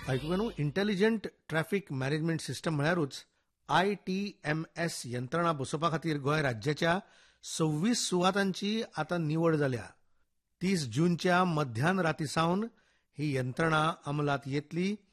आयकुवेनू intelligent traffic management system म्हळ्यारूच ITMS यंत्रणा बसोवपा खातीर गोंय राज्याच्या 26 सुवातांची आतां निवड जाल्या. 30 जूनच्या मध्यान राती सावन ही यंत्रणा अंमलात येतली